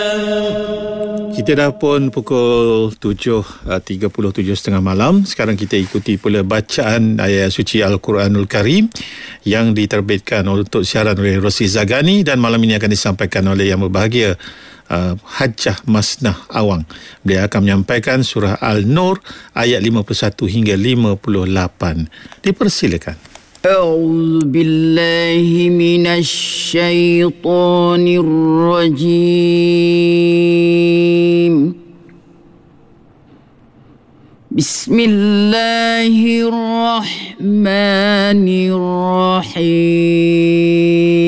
Kita dah pun pukul 7.37 malam. Sekarang kita ikuti pula bacaan ayat suci Al-Quranul Karim yang diterbitkan untuk siaran oleh Rosli Zagani, dan malam ini akan disampaikan oleh Yang Berbahagia Hajjah Masnah Awang. Beliau akan menyampaikan surah Al-Nur ayat 51 hingga 58. Dipersilakan. أعوذ بالله من الشيطان الرجيم بسم الله الرحمن الرحيم